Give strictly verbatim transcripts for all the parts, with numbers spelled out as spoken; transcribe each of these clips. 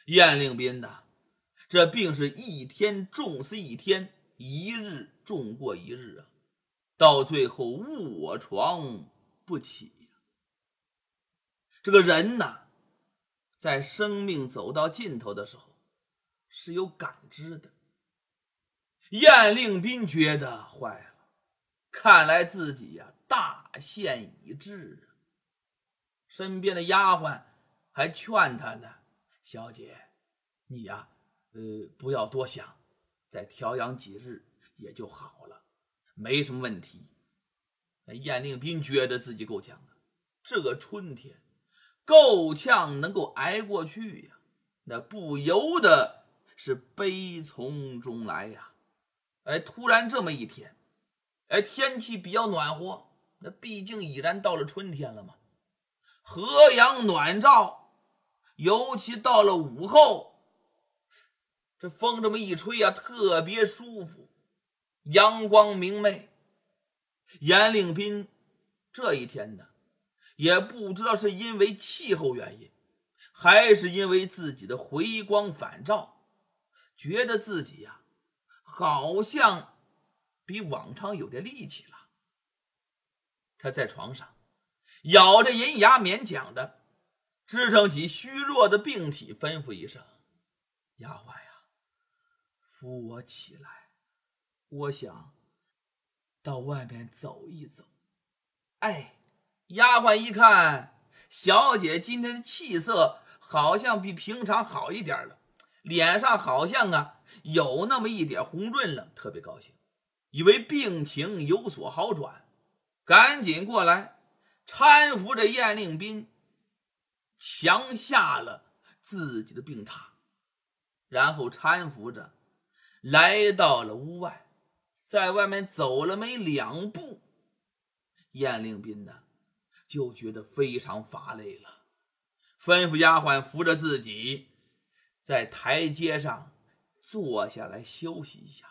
燕令斌呐，这病是一天重似一天，一日重过一日啊，到最后卧床不起呀。这个人呐，在生命走到尽头的时候是有感知的。燕令斌觉得坏了，看来自己呀、啊、大限已至啊。身边的丫鬟还劝他呢，小姐你呀、啊、呃不要多想，再调养几日也就好了，没什么问题。燕令斌觉得自己够呛的，这个春天够呛能够挨过去呀，那不由得是悲从中来呀。哎，突然这么一天，哎，天气比较暖和，那毕竟已然到了春天了嘛，和阳暖照，尤其到了午后，这风这么一吹啊，特别舒服，阳光明媚。燕令斌这一天呢，也不知道是因为气候原因，还是因为自己的回光返照，觉得自己呀、啊好像比往常有点力气了。他在床上咬着银牙，勉强的支撑起虚弱的病体，吩咐一声：丫鬟呀，扶我起来，我想到外面走一走。哎，丫鬟一看小姐今天的气色好像比平常好一点了，脸上好像啊有那么一点红润了，特别高兴，以为病情有所好转，赶紧过来搀扶着燕令斌强下了自己的病榻，然后搀扶着来到了屋外。在外面走了没两步，燕令斌呢就觉得非常乏累了，吩咐丫鬟扶着自己在台阶上坐下来休息一下。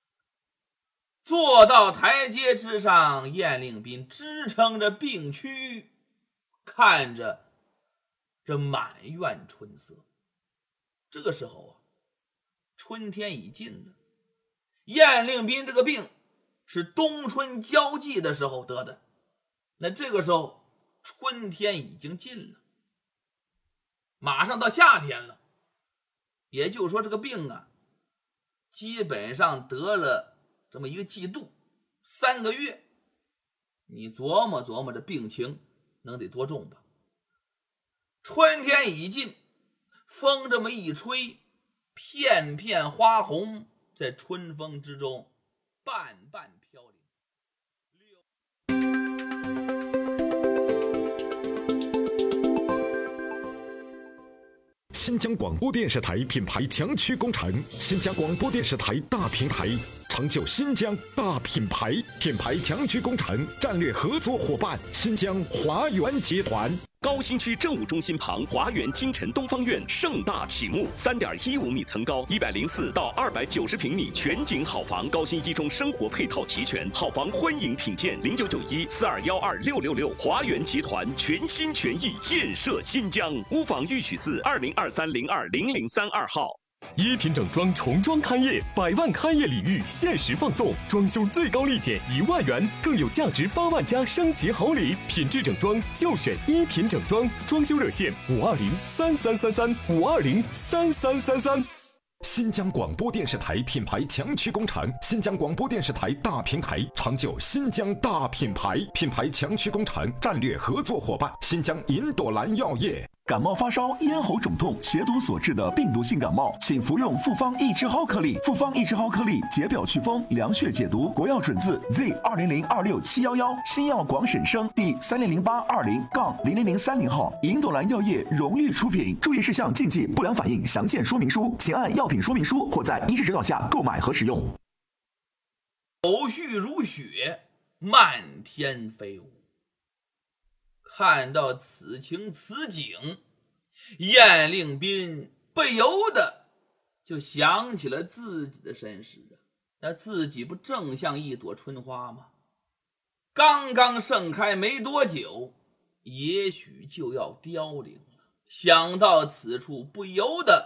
坐到台阶之上，燕令斌支撑着病躯，看着这满院春色。这个时候啊，春天已尽了。燕令斌这个病是冬春交际的时候得的，那这个时候春天已经尽了，马上到夏天了，也就是说这个病啊基本上得了这么一个季度，三个月，你琢磨琢磨这病情能得多重吧。春天已尽，风这么一吹，片片花红在春风之中瓣瓣飘零。 新疆广播电视台品牌强驱工程，新疆广播电视台大平台，成就新疆大品牌。品牌强驱工程战略合作伙伴：新疆华源集团。 高新区政务中心旁，华源金晨东方院盛大启幕，三点一五米层高，一百零四到二百九十平米全景好房，高新一中生活配套齐全，好房欢迎品鉴。零九九一四二幺二六六六，华源集团全心全意建设新疆。屋房预许字二零二三零二零零三二号。 一品整装重装开业，百万开业礼遇限时放送，装修最高立减一万元，更有价值八万加升级好礼。品质整装就选一品整装，装修热线五二零三三三三五二零三三三三。 新疆广播电视台品牌强驱工程，新疆广播电视台大平台，成就新疆大品牌。品牌强驱工程战略合作伙伴：新疆银朵兰药业。 感冒发烧、咽喉肿痛、血毒所致的病毒性感冒，请服用复方益智蒿颗粒。复方益智蒿颗粒解表祛风、凉血解毒。国药准字 Z 二零零二六七幺幺，新药广审生第三零零八二零杠零零零三零号。银朵兰药业荣誉出品。注意事项、禁忌、不良反应详见说明书，请按药品说明书或在医师指导下购买和使用。 柳絮如雪，漫天飞舞。看到此情此景，燕令斌不由得就想起了自己的身世啊，那自己不正像一朵春花吗？刚刚盛开没多久，也许就要凋零了。想到此处，不由得